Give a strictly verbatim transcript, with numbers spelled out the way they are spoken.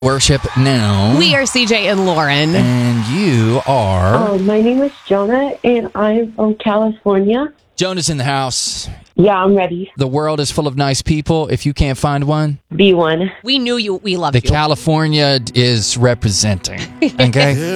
Worship now. We are C J and Lauren. And you are... Oh, my name is Jonah, and I'm from California. Jonah's in the house. Yeah, I'm ready. The world is full of nice people. If you can't find one, Be one. We knew you. We loved the you. California is representing. Okay?